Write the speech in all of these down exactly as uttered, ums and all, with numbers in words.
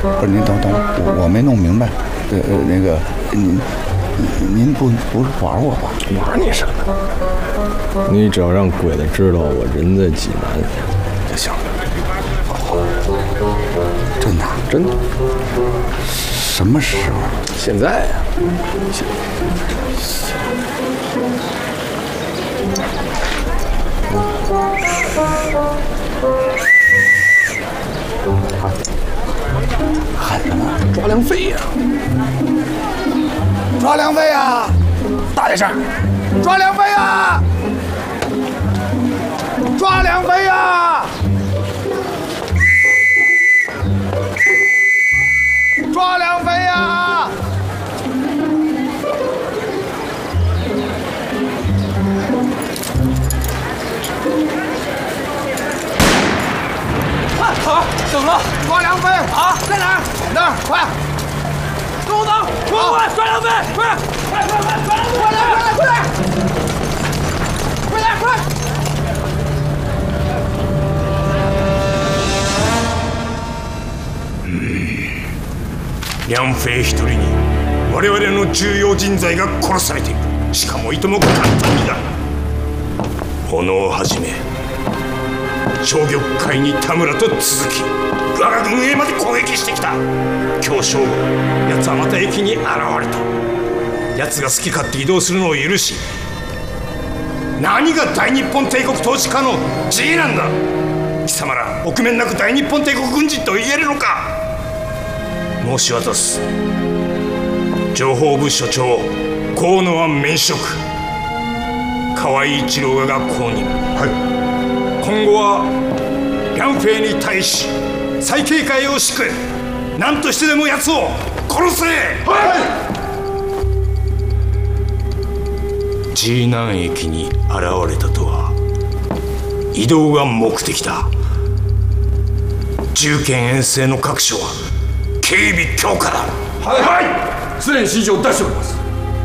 不是您等等，我我没弄明白，呃呃那个您您不不是玩我吧？ 玩你什么？你只要让鬼子知道我人在济南就行了。 真的？ 真的？ 什么时候？ 现在呀、啊。 喊什么？ 抓梁飞呀！ 抓梁飞呀！ 大点声！ 抓梁飞呀！抓梁飞呀！抓梁飞呀！ 好，等了。 抓梁飞啊，在哪儿？那儿，快！ 跟我走，快快抓梁飞，快快快快抓梁飞！ 快来快来快来！快来快！ うん、梁飞一人に我々の重要人材が殺されている。しかもいとも簡単にだ。小野をはじめ商玉会に田村と続き我が軍営まで攻撃してきた。今日正午奴はまた駅に現れた。奴が好き勝手移動するのを許し、何が大日本帝国統治下の地位なんだ。貴様ら臆面なく大日本帝国軍人と言えるのか。申し渡す。情報部所長河野は免職、河合一郎が後任。はい。今後は梁飛に対し再警戒を敷く。何としてでも奴を殺せ。はい。济南駅に現れたとは移動が目的だ。重県遠征の各所は警備強化だ。 はいはい、すでに指示を出しております。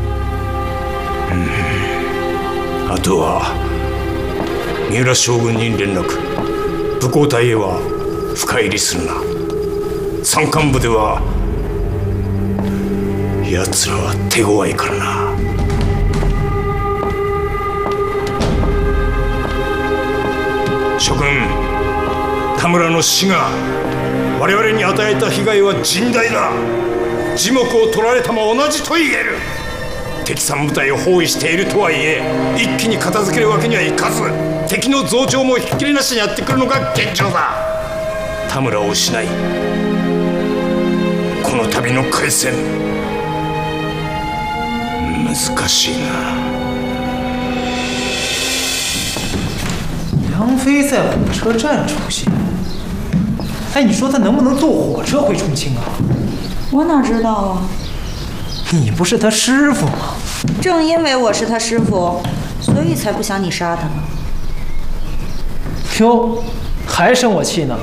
うん、あとは三浦将軍に連絡。武工隊へは深入りするな。山間部では奴らは手強いからな。諸君、田村の死が我々に与えた被害は甚大だ。耳目を取られたも同じと言える。敵三部隊を包囲しているとはいえ一気に片付けるわけにはいかず、敵の増長もひっきりなしにやってくるのが現状だ。田村を失いこの旅の開戦難しいな。 梁飞在火车站出现，哎，你说他能不能坐火车回重庆啊？ 我哪知道啊？ 你不是他师傅吗？ 正因为我是他师傅，所以才不想你杀他呢。 哟，还生我气呢？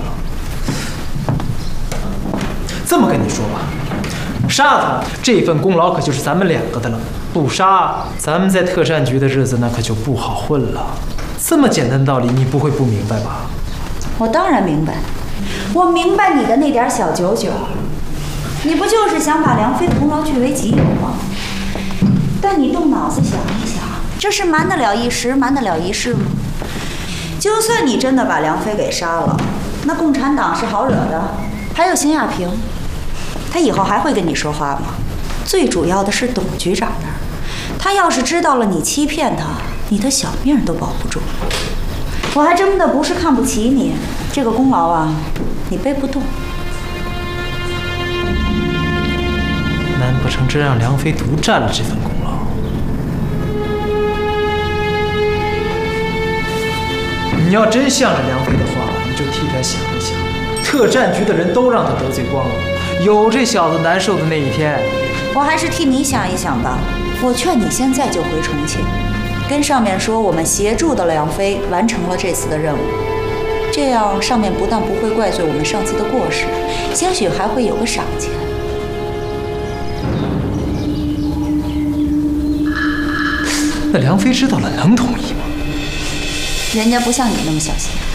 这么跟你说吧，杀他这份功劳可就是咱们两个的了。不杀，咱们在特战局的日子那可就不好混了。这么简单的道理，你不会不明白吧？ 我当然明白，我明白你的那点小九九，你不就是想把梁飞的功劳据为己有吗？但你动脑子想一想，这是瞒得了一时，瞒得了一世吗？就算你真的把梁飞给杀了，那共产党是好惹的，还有邢亚平，他以后还会跟你说话吗？最主要的是董局长那儿，他要是知道了你欺骗他，你的小命都保不住。我还真的不是看不起你，这个功劳啊，你背不动。 难不成真让梁飞独占了这份功劳？你要真向着梁飞的话，你就替他想一想，特战局的人都让他得罪光了，有这小子难受的那一天。 我还是替你想一想吧。我劝你现在就回重庆，跟上面说我们协助的梁飞完成了这次的任务，这样上面不但不会怪罪我们上次的过失，兴许还会有个赏钱。 那梁飞知道了能同意吗？ 人家不像你那么小心。